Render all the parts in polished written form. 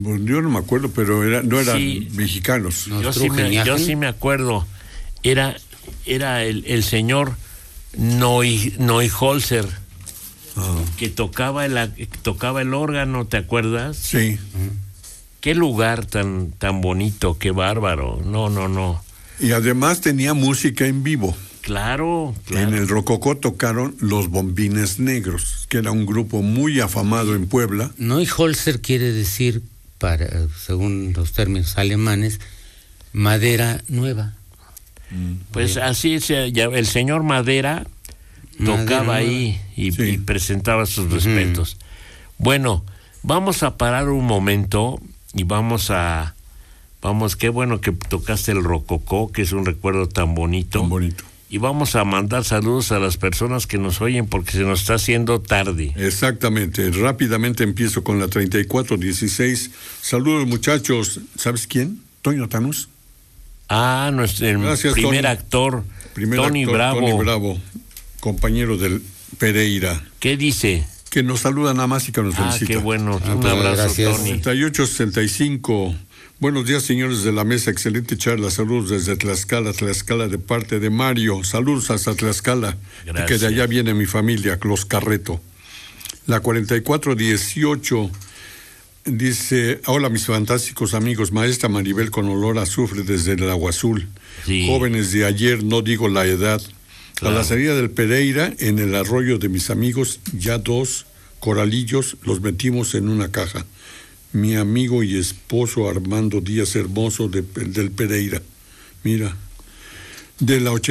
Pues yo no me acuerdo, pero no eran Sí. mexicanos. No. Yo sí me acuerdo. Era el señor Neuholzer, que tocaba el órgano, ¿te acuerdas? Sí. Qué lugar tan bonito, qué bárbaro. No. Y además tenía música en vivo. Claro. En el Rococó tocaron Los Bombines Negros, que era un grupo muy afamado en Puebla. Neuholzer quiere decir, según los términos alemanes, madera nueva. Pues así el señor Madera tocaba ahí y presentaba sus respetos. Bueno, vamos a parar un momento y qué bueno que tocaste el Rococó, que es un recuerdo tan bonito. Tan bonito. Y vamos a mandar saludos a las personas que nos oyen porque se nos está haciendo tarde. Exactamente. Rápidamente empiezo con la 3416. Saludos, muchachos. ¿Sabes quién? Toño Tanús. Nuestro Gracias, primer Tony. actor, Tony Bravo. Tony Bravo, compañero del Pereira. ¿Qué dice? Que nos saluda nada más y que nos felicita. Qué bueno. Un pues, abrazo, gracias. Tony. 3865. Buenos días, señores de la mesa. Excelente charla. Saludos desde Tlaxcala, de parte de Mario. Saludos hasta Tlaxcala. Gracias. Y que de allá viene mi familia, Los Carreto. La 4418 dice: hola, mis fantásticos amigos. Maestra Maribel con olor a azufre desde el Agua Azul. Sí. Jóvenes de ayer, no digo la edad. Claro. A la salida del Pereira, en el arroyo de mis amigos, ya 2 coralillos los metimos en una caja. Mi amigo y esposo Armando Díaz Hermoso del Pereira. Mira. De la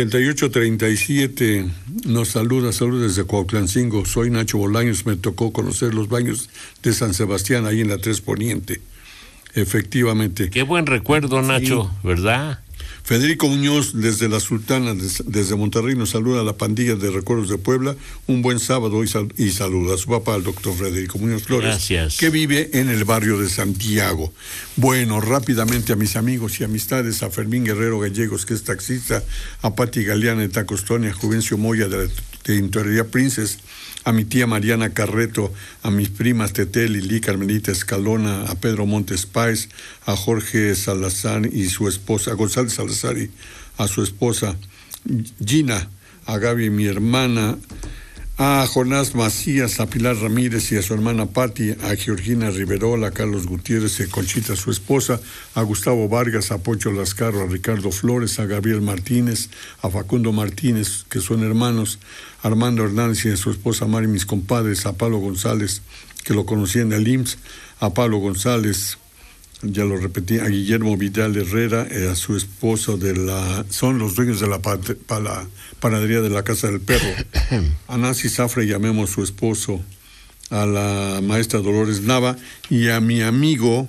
8837 nos saludos desde Cuautlancingo. Soy Nacho Bolaños, me tocó conocer los baños de San Sebastián ahí en la 3 Poniente. Efectivamente. Qué buen recuerdo, Nacho, ¿verdad? Federico Muñoz, desde La Sultana, desde Monterrey, nos saluda a la pandilla de Recuerdos de Puebla. Un buen sábado y saluda a su papá, el doctor Federico Muñoz Flores, Gracias. que vive en el barrio de Santiago. Bueno, rápidamente a mis amigos y amistades, a Fermín Guerrero Gallegos, que es taxista, a Pati Galeana de Tacostonia, a Juvencio Moya de Tintorería Princes, a mi tía Mariana Carreto, a mis primas Tetel, Lili, Carmelita Escalona, a Pedro Montes Páez, a Jorge Salazar y su esposa, a González Salazar y a su esposa Gina, a Gaby, mi hermana, a Jonás Macías, a Pilar Ramírez y a su hermana Pati, a Georgina Riverola, a Carlos Gutiérrez y a Conchita, su esposa, a Gustavo Vargas, a Pocho Lascarro, a Ricardo Flores, a Gabriel Martínez, a Facundo Martínez, que son hermanos, a Armando Hernández y a su esposa Mari, mis compadres, a Pablo González, que lo conocí en el IMSS, a Pablo González, ya lo repetí, a Guillermo Vidal Herrera, a su esposo son los dueños de la panadería de la Casa del Perro, a Nancy Zafra, llamemos su esposo, a la maestra Dolores Nava y a mi amigo,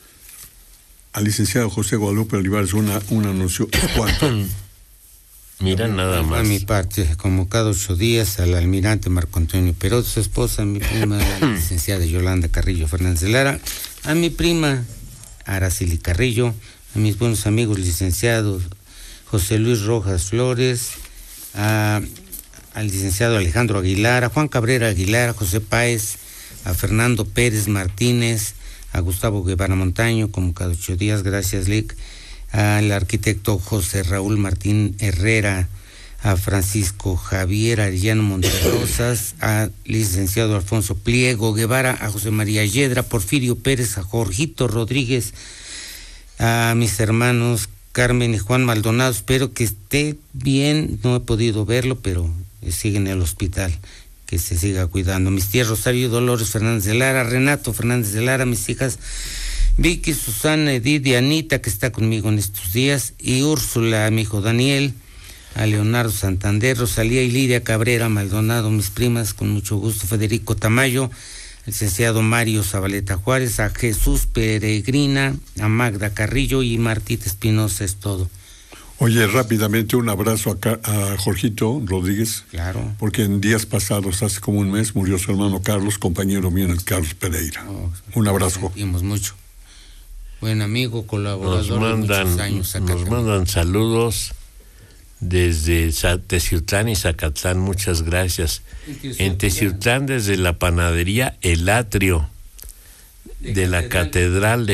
al licenciado José Guadalupe Olivares, un anuncio. ¿Cuánto? Mira, nada más. A mi parte, como cada 8 días, al almirante Marco Antonio Perot, su esposa, mi prima, la licenciada Yolanda Carrillo Fernández de Lara, a mi prima Araceli Carrillo, a mis buenos amigos licenciados José Luis Rojas Flores, al licenciado Alejandro Aguilar, a Juan Cabrera Aguilar, a José Páez, a Fernando Pérez Martínez, a Gustavo Guevara Montaño, como cada 8 días, gracias Lic, al arquitecto José Raúl Martín Herrera, a Francisco Javier Arellano Monterrosas, al licenciado Alfonso Pliego Guevara, a José María Yedra, Porfirio Pérez, a Jorgito Rodríguez, a mis hermanos Carmen y Juan Maldonado, espero que esté bien, no he podido verlo, pero sigue en el hospital, que se siga cuidando. Mis tías Rosario Dolores Fernández de Lara, Renato Fernández de Lara, mis hijas Vicky, Susana, Edith y Anita, que está conmigo en estos días, y Úrsula, mi hijo Daniel, a Leonardo Santander, Rosalía y Lidia Cabrera Maldonado, mis primas, con mucho gusto, Federico Tamayo, el licenciado Mario Zabaleta Juárez, a Jesús Peregrina, a Magda Carrillo y Martita Espinosa, es todo. Oye, rápidamente un abrazo a Jorgito Rodríguez. Claro. Porque en días pasados, hace como un mes, murió su hermano Carlos, compañero mío en el Carlos Pereira. Un abrazo. Sentimos mucho. Buen amigo, colaborador de muchos años acá. Nos mandan saludos desde Teciutlán y Zacatlán, muchas gracias. En Teciutlán, desde la panadería El Atrio de la Catedral de